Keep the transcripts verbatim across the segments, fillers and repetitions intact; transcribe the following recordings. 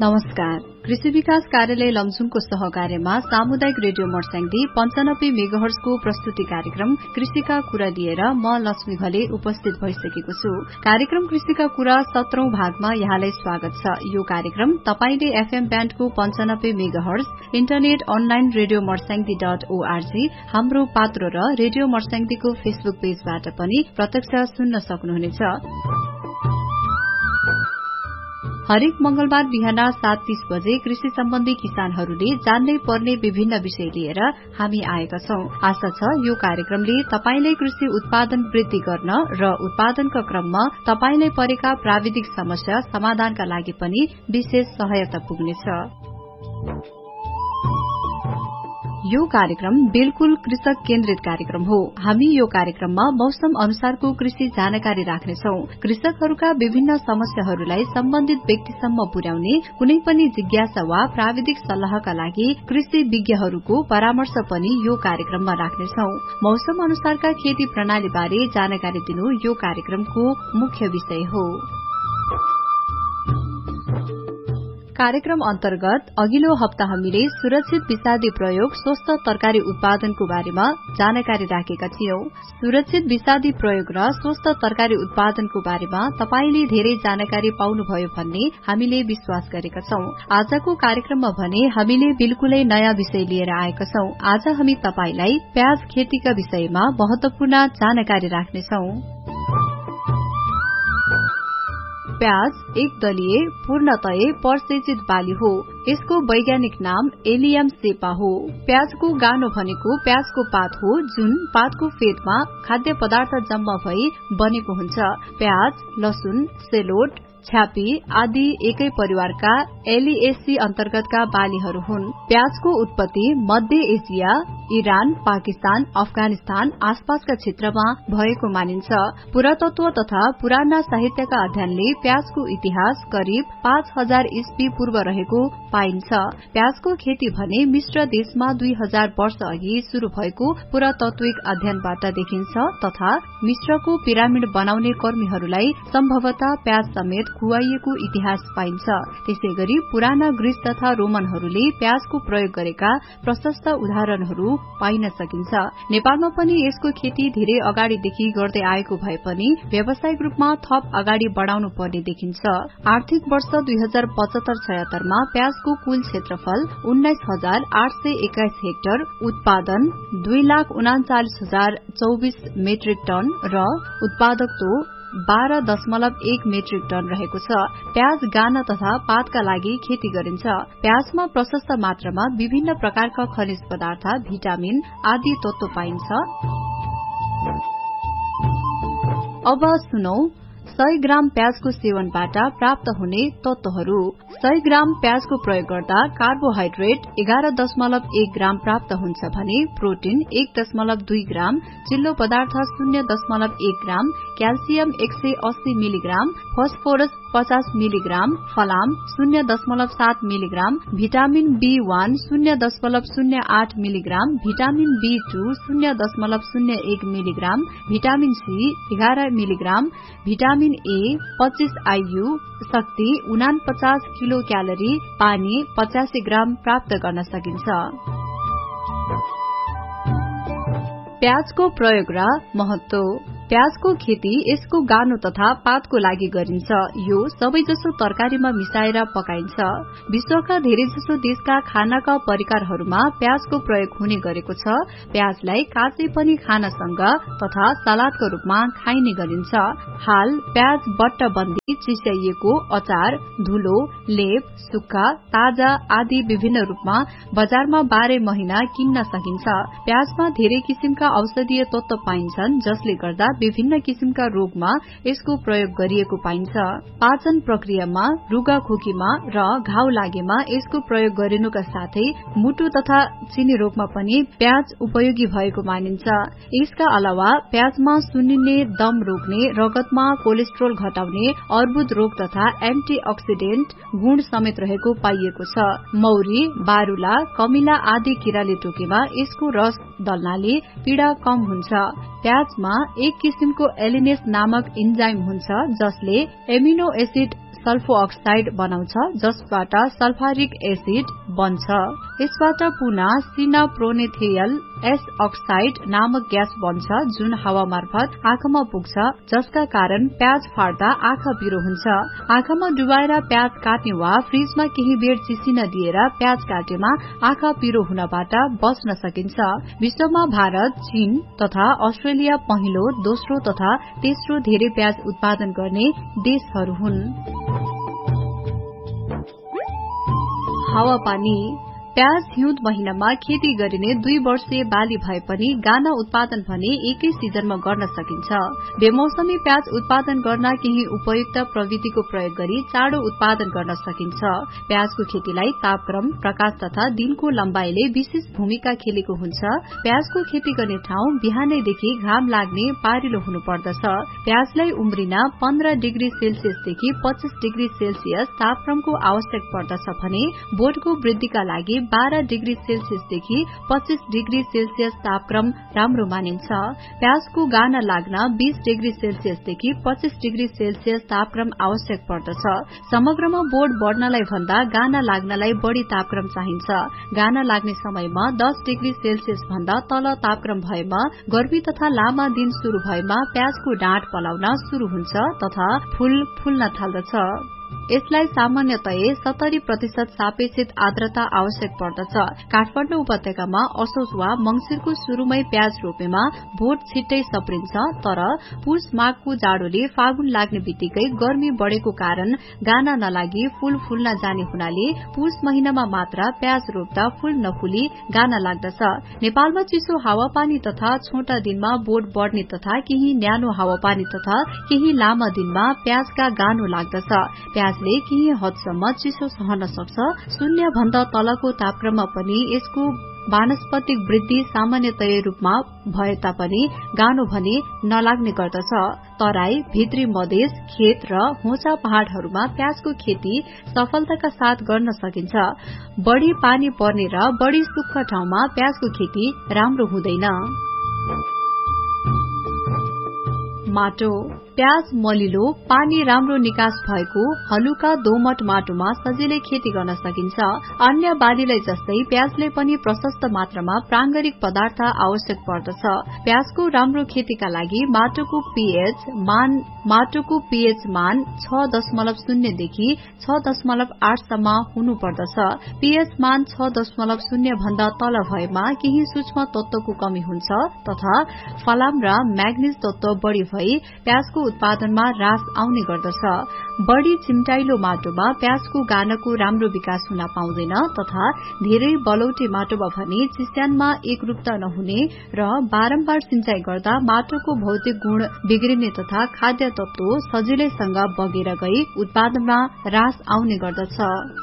नमस्कार। कृषि विकास कार्यालय लमजुङको सहकार्यमा सामुदायिक रेडियो मर्स्याङदी पञ्चानब्बे मेगाहर्जको प्रस्तुति कार्यक्रम कृषिका कुरा लिएर म लक्ष्मी घले उपस्थित भइसकेको छु। कार्यक्रम कृषिका कुरा सत्रौं भागमा यहाँलाई स्वागत छ। यो कार्यक्रम तपाईले एफएम ब्यान्डको पञ्चानब्बे megahertz, internet online radio Marsyangdi dot ORG, हाम्रो पात्रो र रेडियो मर्स्याङदीको फेसबुक पेजबाट पनि प्रत्यक्ष सुन्न सक्नुहुनेछ। हरेक मंगलबार बिहान सात तीस बजे कृषि सम्बन्धी किसानहरूले जान्नै पर्ने विभिन्न विषय लिएर हामी आएका छौं। आशा छ यो कार्यक्रमले तपाईलाई कृषि उत्पादन वृद्धि गर्न र उत्पादनका क्रममा तपाईलाई परेका प्राविधिक समस्या समाधानका लागि पनि विशेष सहायता पुग्नेछ। यो कार्यक्रम बिल्कुल कृषक केन्द्रित कार्यक्रम हो। हामी यो कार्यक्रममा मौसम अनुसारको कृषि जानकारी राख्नेछौ। कृषकहरूका विभिन्न समस्याहरूलाई सम्बन्धित व्यक्तिसम्म पुर्याउने कुनै पनि जिज्ञासा वा प्राविधिक सल्लाहका लागि कृषि विज्ञहरूको परामर्श पनि यो कार्यक्रममा राख्नेछौ। मौसम अनुसारका खेती प्रणाली बारे जानकारी दिनु यो कार्यक्रमको मुख्य विषय हो। कार्यक्रम अन्तर्गत अघिल्लो हप्ता हामीले सुरक्षित विषादी प्रयोग स्वस्थ तरकारी उत्पादनको बारेमा जानकारी राखेका थियौं। सुरक्षित विषादी प्रयोग र स्वस्थ तरकारी उत्पादनको बारेमा तपाईले धेरै जानकारी पाउनुभयो भन्ने हामीले विश्वास गरेका छौं। आजको कार्यक्रममा भने हामीले बिल्कुलै नयाँ विषय लिएर आएका छौं। आज हामी तपाईलाई प्याज खेतीका विषयमा महत्वपूर्ण जानकारी राख्नेछौं। प्याज एक दलीय पूर्णतय पर्सेचित बाली हो। यसको वैज्ञानिक नाम एलियम सेपा हो। प्याजको गानो भनेको प्याजको पात हो, जुन पातको फेदमा खाद्य पदार्थ जम्मा भई बनेको हुन्छ। प्याज, लसुन, सेलोट, छ्यापी आदि एकै परिवारका एलिएसी अन्तर्गतका बालीहरू हुन्। प्याजको उत्पत्ति मध्य एसिया, इरान, पाकिस्तान, अफगानिस्तान आसपासका क्षेत्रमा भएको मानिन्छ। पुरातत्व तथा पुराना साहित्यका अध्ययनले प्याजको इतिहास करिब पाँच हजार ईस्वी पूर्व रहेको पाइन्छ। प्याजको खेती भने मिश्र देशमा दुई हजार वर्ष अघि शुरू भएको पुरातात्विक अध्ययनबाट देखिन्छ तथा मिश्रको पिरामिड बनाउने कर्मीहरूलाई सम्भवतः प्याज समेत खुवाइएको इतिहास पाइन्छ। त्यसैगरी पुराना ग्रीस तथा रोमनहरूले प्याजको प्रयोग गरेका प्रशस्त उदाहरणहरू पाइन सकिन्छ। नेपालमा पनि यसको खेती धेरै अगाडिदेखि गर्दै आएको भए पनि व्यावसायिक रूपमा थप अगाडि बढ़ाउनु पर्ने देखिन्छ। आर्थिक वर्ष दुई हजार पचहत्तर छयत्तरमा प्याजको कुल क्षेत्रफल उन्नाइस हजार आठ सय एक्काइस हेक्टर, उत्पादन दुई लाख उनाचालिस हजार चौबिस मेट्रिक टन र उत्पादकत्व बाह्र दशमलव एक मेट्रिक टन रहेको छ। प्याज गाना तथा पातका लागि खेती गरिन्छ। प्याजमा प्रशस्त मात्रामा विभिन्न प्रकारका खनिज पदार्थ, भिटामिन आदि तत्व पाइन्छ। अब सुनौ सय ग्राम प्याजको सेवनबाट प्राप्त हुने तत्वहरू। सय ग्राम प्याजको प्रयोग गर्दा कार्बोहाइड्रेट एघार दशमलव एक ग्राम प्राप्त हुन्छ भने प्रोटिन एक दशमलव दुई ग्राम, चिल्लो पदार्थ शून्य दशमलव एक ग्राम, क्याल्सियम एक सय अस्सी मिलिग्राम, फस्फोरस पचास मिलिग्राम, फलाम शून्य दशमलव सात मिलिग्राम, भिटामिन बी वन शून्य दशमलव शून्य आठ मिलिग्राम, भिटामिन बी टू शून्य दशमलव शून्य एक मिलिग्राम, भिटामिन सी एघार मिलिग्राम, भिटामिन ए पच्चीस आईयू, शक्ति उनापचास किलो क्यालोरी, पानी पचासी ग्राम प्राप्त गर्न सकिन्छ। प्याजको प्रयोग र महत्व। प्याजको खेती यसको गानो तथा पातको लागि गरिन्छ। यो सबैजसो तरकारीमा मिसाएर पकाइन्छ। विश्वका धेरैजसो देशका खानाका परिकारहरूमा प्याजको प्रयोग हुने गरेको छ। प्याजलाई काँचै पनि खानासँग तथा सलादको रूपमा खाइने गरिन्छ। हाल प्याज बट्टबन्दी, चिस्याइएको, अचार, धुलो, लेप, सुक्खा, ताजा आदि विभिन्न रूपमा बजारमा बाह्रै महिना किन्न सकिन्छ। प्याजमा धेरै किसिमका औषधीय तत्व पाइन्छन् जसले गर्दा विभिन्न किसिमका रोगमा यसको प्रयोग गरिएको पाइन्छ। पाचन प्रक्रियामा, रुगा खोकीमा र घाउ लागेमा यसको प्रयोग गरिनुका साथै मुटु तथा चिनी रोगमा पनि प्याज उपयोगी भएको मानिन्छ। यसका अलावा प्याजमा सुन्निने, दम रोक्ने, रगतमा कोलेस्ट्रोल घटाउने, अर्बुद रोग तथा एन्टीअक्सिडेन्ट गुण समेत रहेको पाइएको छ। मौरी, बारूला, कमिला आदि किराले टोकेमा यसको रस दल्नाले पीड़ा कम हुन्छ। प्याजमा एक किसिमको एलिनेस नामक इन्जाइम हुन्छ जसले एमिनो एसिड सल्फो अक्साइड बनाउँछ जसबाट सल्फ्युरिक एसिड बन्छ। यसबाट पुनः सिनाप्रोनेथियल एस अक्साइड नामक ग्यास बन्छ जुन हावा मार्फत आँखामा पुग्छ जसका कारण प्याज फाट्दा आँखा पिरो हुन्छ। आँखामा डुबाएर प्याज काट्ने वा फ्रिजमा केही बेर चिसिन दिएर प्याज काटेमा आँखा पिरो हुनबाट बच्न सकिन्छ। विश्वमा भारत, चीन तथा अस्ट्रेलिया पहिलो, दोस्रो तथा तेस्रो धेरै प्याज उत्पादन गर्ने देशहरू हुन्। हावापानी प्याज हिउँद महिनामा खेती गरिने दुई वर्षीय बाली भए पनि गाना उत्पादन भने एकै सिजनमा गर्न सकिन्छ। बेमौसमी प्याज उत्पादन गर्न केही उपयुक्त प्रविधिको प्रयोग गरी चाँडो उत्पादन गर्न सकिन्छ। प्याजको खेतीलाई तापक्रम, प्रकाश तथा दिनको लम्बाइले विशेष भूमिका खेलेको हुन्छ। प्याजको खेती गर्ने ठाउँ बिहानैदेखि घाम लाग्ने पारिलो हुनुपर्दछ। प्याजलाई उम्रिन पन्ध्र डिग्री सेल्सियसदेखि पच्चीस डिग्री सेल्सियस तापक्रमको आवश्यक पर्दछ भने बोटको वृद्धिका लागि बाह्र डिग्री सेल्सियसदेखि पच्चीस डिग्री सेल्सियस तापक्रम राम्रो मानिन्छ। प्याजको गाना लाग्न बीस डिग्री सेल्सियसदेखि पच्चीस डिग्री सेल्सियस तापक्रम आवश्यक पर्दछ। समग्रमा बोट बढ्नलाई भन्दा गाना लाग्नलाई बढ़ी तापक्रम चाहिन्छ। गाना लाग्ने समयमा दस डिग्री सेल्सियस भन्दा तल तापक्रम भएमा गर्मी तथा लामा दिन शुरू भएमा प्याजको डाँठ पलाउन शुरू हुन्छ तथा फूल फुल्न थाल्दछ। यसलाई सामान्यतया सत्तरी प्रतिशत सापेक्षित आर्द्रता आवश्यक पर्दछ। काठमाडौँ उपत्यकामा असोज वा मंगिरको शुरूमै प्याज रोपेमा बोट छिट्टै सप्रिन्छ तर पुष माघको जाड़ोले फागुन लाग्ने बित्तिकै गर्मी बढ़ेको कारण गाना नलागी फूल फुल्न जाने हुनाले पुष महिनामा मात्र प्याज रोप्दा फूल नफुली गाना लाग्दछ। नेपालमा चिसो हावापानी तथा छोटा दिनमा बोट बढ़ने तथा केही न्यानो हावापानी तथा केही लामा दिनमा प्याजका गानो लाग्दछ। प्याजले केही हदसम्म चिसो सहन सक्छ। शून्य भन्दा तलको तापक्रममा पनि यसको वानस्पतिक वृद्धि सामान्यतया रूपमा भए तापनि गानो भने नलाग्ने गर्दछ। तराई, भित्री मधेस, खेत र होचा पहाड़हरूमा प्याजको खेती सफलताका साथ गर्न सकिन्छ। बढ़ी पानी पर्ने र बढ़ी सुक्खा ठाउँमा प्याजको खेती राम्रो हुँदैन। माटो प्याज मलिलो, पानी राम्रो निकास भएको हलुका दोमट माटोमा सजिलै खेती गर्न सकिन्छ। अन्य बालीलाई जस्तै प्याजले पनि प्रशस्त मात्रामा प्रांगरिक पदार्थ आवश्यक पर्दछ। प्याजको राम्रो खेतीका लागि माटोको पीएच मान माटोको पीएच मान छ दशमलव शून्यदेखि छ दशमलव आठसम्म हुनुपर्दछ। पीएच मान छ दशमलव शून्य भन्दा तल भएमा केही सूक्ष्म तत्वको कमी हुन्छ तथा फलाम र म्याग्निज तत्व बढ़ी भई प्याजको उत्पादनमा ह्रास आउने गर्दछ। बढ़ी चिम्टाइलो माटोमा प्याजको गानाको राम्रो विकास हुन पाउँदैन तथा धेरै बलौटे माटोमा भने चिस्यानमा एकरूपता नहुने र बारम्बार सिंचाई गर्दा माटोको भौतिक गुण बिग्रिने तथा खाद्य तत्व सजिलैसँग बगेर गई उत्पादनमा ह्रास आउने गर्दछ।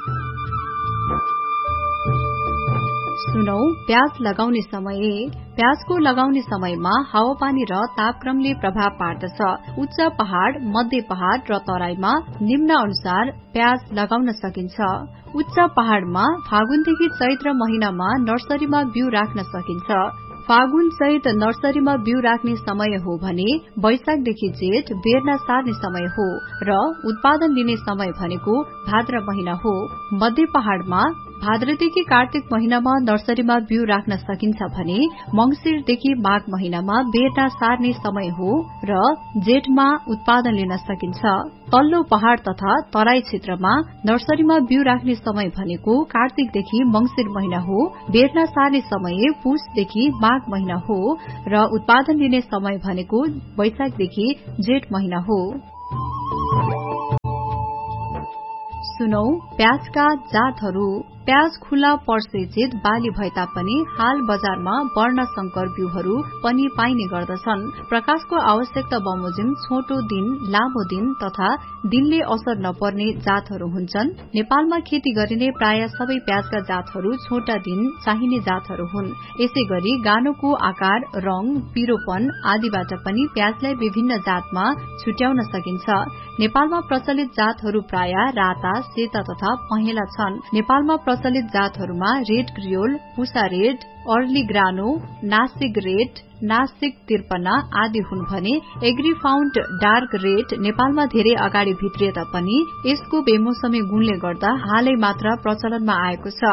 सुनौ प्याज लगाउने समय प्याजको लगाउने समयमा हावापानी र तापक्रमले प्रभाव पार्दछ। उच्च पहाड़, मध्य पहाड़ र तराईमा निम्न अनुसार प्याज लगाउन सकिन्छ। उच्च पहाड़मा फागुनदेखि चैत्र महिनामा नर्सरीमा बिउ राख्न सकिन्छ। फागुन चैत नर्सरीमा बिउ राख्ने समय हो भने वैशाखदेखि जेठ बेर्ना सार्ने समय हो र उत्पादन लिने समय भनेको भाद्र महिना हो। मध्य पहाड़मा भाद्रदेखि कार्तिक महिनामा नर्सरीमा बिउ राख्न सकिन्छ भने मंगिरदेखि माघ महिनामा बेर्ना सार्ने समय हो र जेठमा उत्पादन लिन सकिन्छ। तल्लो पहाड़ तथा तराई क्षेत्रमा नर्सरीमा बिउ राख्ने समय भनेको कार्तिकदेखि मंगिर महिना हो। बेर्ना सार्ने समय पुषदेखि माघ महिना हो र उत्पादन लिने समय भनेको वैशाखदेखि जेठ महिना हो। सुनौ प्याजका जातहरू। प्याज खुला पर्सेचित बाली भए तापनि हाल बजारमा वर्ण संकर बिउहरू पनि पाइने गर्दछन्। प्रकाशको आवश्यकता बमोजिम छोटो दिन, लामो दिन तथा दिनले असर नपर्ने जातहरू हुन्छन्। नेपालमा खेती गरिने प्राय सबै प्याजका जातहरू छोटा दिन चाहिने जातहरू हुन्। यसै गरी गानोको आकार, रंग, पिरोपन आदिबाट पनि प्याजलाई विभिन्न जातमा छुट्याउन सकिन्छ। नेपालमा प्रचलित जातहरू प्राय राता, सेता तथा पहेँला छन्। नेपालमा प्रचलित जातहरूमा red creole, Pusa red, early ग्रानो, Nashik red, Nashik त्रिपन्न आदि हुन् भने एग्री फाउन्ड डार्क रेड नेपालमा धेरै अगाडि भित्रिए तापनि यसको बेमौसमी गुणले गर्दा हालै मात्र प्रचलनमा आएको छ।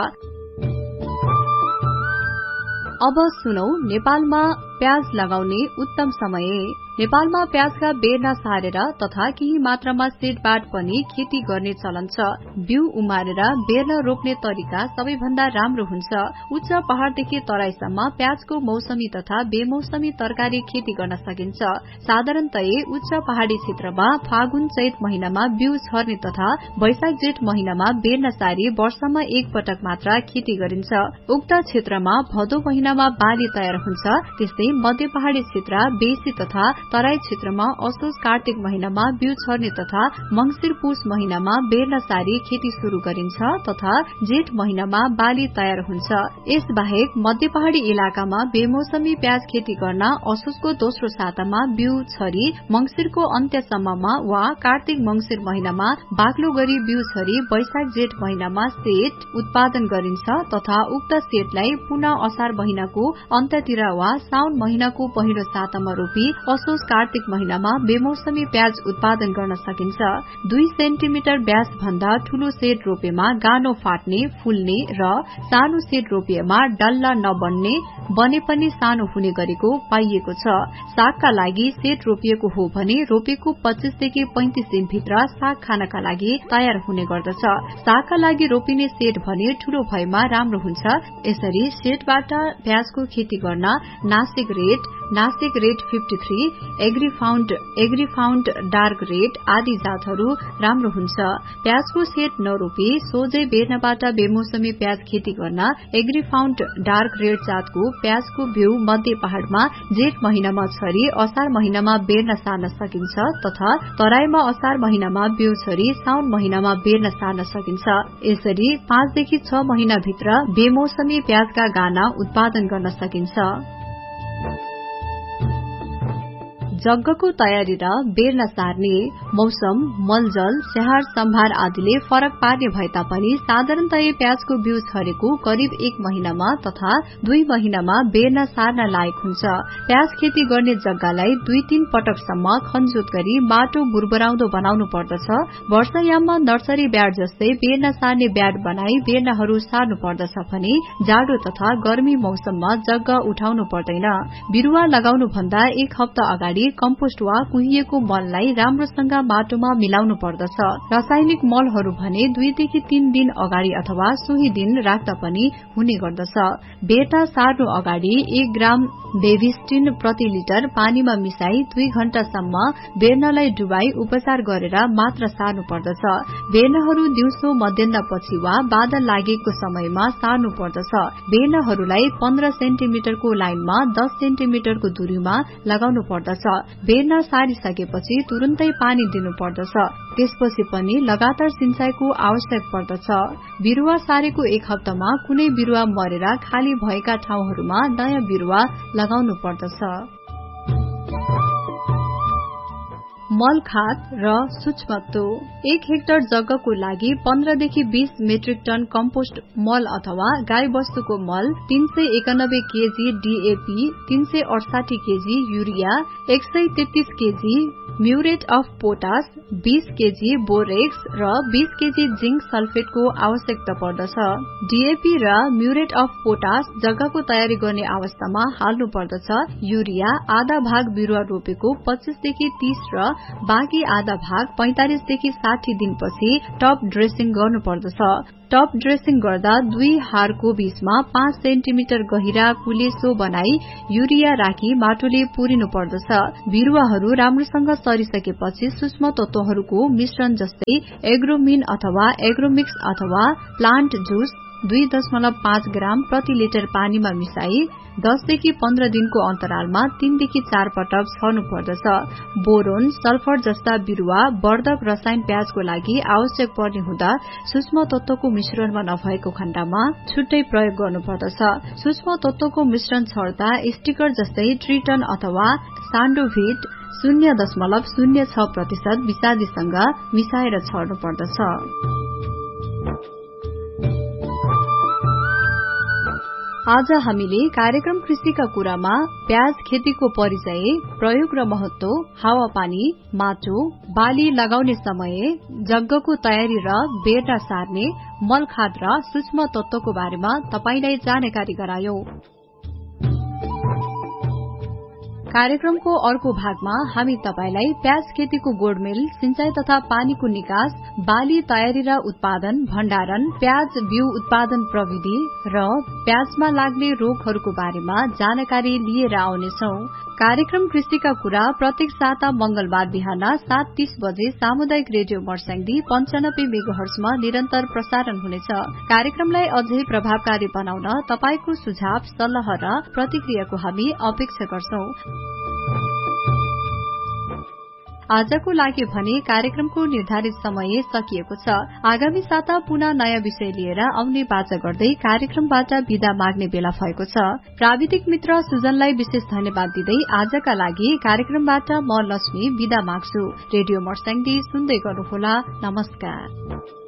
अब सुनौ नेपालमा प्याज लगाउने उत्तम समय। नेपालमा प्याजका बेर्ना सारेर तथा केही मात्रामा सेडबाट पनि खेती गर्ने चलन छ। बिउ उमारेर बेर्ना रोप्ने तरिका सबैभन्दा राम्रो हुन्छ। उच्च पहाड़देखि तराईसम्म प्याजको मौसमी तथा बेमौसमी तरकारी खेती गर्न सकिन्छ। साधारणतया उच्च पहाड़ी क्षेत्रमा फागुन चैत महिनामा बिउ छर्ने तथा वैशाख जेठ महिनामा बेर्ना सारी वर्षमा एक पटक मात्र खेती गरिन्छ। उक्त क्षेत्रमा भदौ महिनामा बाली तयार हुन्छ। त्यस्तै मध्य पहाड़ी क्षेत्र बेसी तथा तराई क्षेत्रमा असोज कार्तिक महिनामा बिउ छर्ने तथा मंगिर पुष महिनामा बेर्ना सारी खेती शुरू गरिन्छ तथा जेठ महिनामा बाली तयार हुन्छ। यस बाहेक मध्य पहाड़ी इलाकामा बेमौसमी प्याज खेती गर्न असोजको दोस्रो सातामा बिउ छरी मंगिरको अन्त्यसम्ममा वा कार्तिक मंगिर महिनामा बाक्लो गरी बिउ छरी वैशाख जेठ महिनामा सेट उत्पादन गरिन्छ तथा उक्त सेटलाई पुनः असार महिनाको अन्त्यतिर वा साउन महिनाको पहिलो सातामा रोपी असोज कार्तिक महिनामा बेमौसमी प्याज उत्पादन गर्न सकिन्छ। दुई सेन्टिमिटर व्यास भन्दा ठूलो सेट रोपेमा गानो फाट्ने, फुल्ने र सानो सेट रोपिएमा डल्ला नबन्ने, बने पनि सानो हुने गरेको पाइएको छ। सागका लागि सेट रोपिएको हो भने रोपेको पच्चीसदेखि पैंतिस दिनभित्र साग खानका लागि तयार हुने गर्दछ। सागका लागि रोपिने सेट भने ठूलो भएमा राम्रो हुन्छ। यसरी सेटबाट प्याजको खेती गर्न Nashik red, Nashik red fifty three, agree found agree found dark red आदि जातहरू राम्रो हुन्छ। प्याजको सेट नरोपी सोझै बेर्नाबाट बेमौसमी प्याज खेती गर्न एग्री फाउन्ड डार्क रेड जातको प्याजको बिउ मध्य पहाड़मा जेठ महिनामा छरी असार महिनामा बेर्ना सार्न सकिन्छ तथा तराईमा असार महिनामा बिउ छरी साउन महिनामा बेर्ना सार्न सकिन्छ। यसरी पाँचदेखि छ महिनाभित्र बेमौसमी प्याजका गाना उत्पादन गर्न सकिन्छ। जग्गको तयारी र बेर्ना सार्ने मौसम, मलजल, स्याहार सम्भार आदिले फरक पार्ने भए तापनि साधारणतया प्याजको बिउ छरेको करिब एक महिनामा तथा दुई महिनामा बेर्ना सार्न लायक हुन्छ। प्याज खेती गर्ने जग्गालाई दुई तीन पटकसम्म खनजोत गरी माटो बुरबराउँदो बनाउनु पर्दछ। वर्षायाममा नर्सरी ब्याड जस्तै बेर्ना सार्ने ब्याड बनाई बेर्नाहरू सार्नु पर्दछ भने जाडो तथा गर्मी मौसममा जग्गा उठाउनु पर्दैन। बिरुवा लगाउनु भन्दा एक हप्ता अगाडि कम्पोस्ट वा कुहिएको मललाई राम्रोसँग माटोमा मिलाउनु पर्दछ। रासायनिक मलहरू भने दुईदेखि तीन दिन अगाडि अथवा सोही दिन राख्दा पनि हुने गर्दछ। बेर्ना सार्नु अगाडि एक ग्राम बेभिस्टिन प्रति लिटर पानीमा मिसाई दुई घण्टासम्म बेर्नालाई डुबाई उपचार गरेर मात्र सार्नु पर्दछ। बेर्नाहरू दिउँसो मध्याह्नपछि वा बादल लागेको समयमा सार्नु पर्दछ। बेर्नाहरूलाई पन्ध्र सेन्टिमिटरको लाइनमा दस सेन्टिमिटरको दूरीमा लगाउनु पर्दछ। बेर्ना सारिसकेपछि तुरुन्तै पानी दिनु पर्दछ। त्यसपछि पनि लगातार सिंचाईको आवश्यक पर्दछ। बिरुवा सारेको एक हप्तामा कुनै बिरुवा मरेर खाली भएका ठाउँहरूमा नयाँ बिरुवा लगाउनु पर्दछ। मल खाद र सूक्ष्मत्व एक हेक्टर जग्गाको लागि पन्ध्रदेखि बीस मेट्रिक टन कम्पोस्ट मल अथवा गाई वस्तुको मल, तीन सय एकानब्बे केजी डीएपी, तीन सय अडसाठी केजी यूरिया, एक सय तेत्तीस केजी म्यूरेट अफ पोटास, बीस केजी बोरेक्स र बीस केजी जिंक सल्फेटको आवश्यकता पर्दछ। डीएपी र म्यूरेट अफ पोटास जग्गाको तयारी गर्ने अवस्थामा हाल्नु पर्दछ। यूरिया आधा भाग बिरुवा रोपेको पच्चीसदेखि तीस र बाँकी आधा भाग पैंतालिसदेखि साठी दिनपछि टप ड्रेसिङ गर्नु पर्दछ। टप ड्रेसिङ गर्दा दुई हारको बीचमा पाँच सेन्टिमिटर गहिरा कुलेसो बनाई यूरिया राखी माटोले पुरिनु पर्दछ। बिरुवाहरू राम्रोसँग सरिसकेपछि सूक्ष्म तत्वहरूको मिश्रण जस्तै एग्रोमिन अथवा एग्रोमिक्स अथवा प्लान्ट जुस दुई दशमलव पाँच ग्राम प्रति लिटर पानीमा मिसाई दसदेखि पन्ध्र दिनको अन्तरालमा तीनदेखि चार पटक छर्नु पर्दछ। बोरोन, सल्फर जस्ता बिरुवा वर्धक रसायन प्याजको लागि आवश्यक पर्ने हुँदा सूक्ष्म तत्वको मिश्रणमा नभएको खण्डमा छुट्टै प्रयोग गर्नुपर्दछ। सूक्ष्म तत्वको मिश्रण छर्दा स्टिकर जस्तै ट्रिटन अथवा सान्डोभिट शून्य दशमलव शून्य छ प्रतिशत विषादीसँग मिसाएर छर्नु पर्दछ। आज हामीले कार्यक्रम कृषिका कुरामा प्याज खेतीको परिचय, प्रयोग र महत्व, हावापानी, माटो, बाली लगाउने समय, जग्गको तयारी र बेर्ना सार्ने, मलखाद र सूक्ष्म तत्वको बारेमा तपाईलाई जानकारी गरायौं। कार्यक्रमको अर्को भागमा हामी तपाईलाई प्याज खेतीको गोडमेल, सिंचाई तथा पानीको निकास, बाली तयारी र उत्पादन, भण्डारण, प्याज बिउ उत्पादन प्रविधि र प्याजमा लाग्ने रोगहरूको बारेमा जानकारी लिएर आउनेछौं। कार्यक्रम कृषिका कुरा प्रत्येक साता मंगलबार बिहान सात तीस बजे सामुदायिक रेडियो मर्स्याङदी पञ्चानब्बे मेगाहर्जमा निरन्तर प्रसारण हुनेछ। कार्यक्रमलाई अझै प्रभावकारी बनाउन तपाईको सुझाव, सल्लाह र प्रतिक्रियाको हामी अपेक्षा गर्छौं। आजको लागि भने कार्यक्रमको निर्धारित समय सकिएको छ। आगामी साता पुनः नयाँ विषय लिएर आउने बाचा गर्दै कार्यक्रमबाट बिदा माग्ने बेला भएको छ। प्राविधिक मित्र सुजनलाई विशेष धन्यवाद दिँदै आजका लागि कार्यक्रमबाट म लक्ष्मी बिदा माग्छु। रेडियो मर्स्याङदी सुन्दै गर्नुहोला। नमस्कार।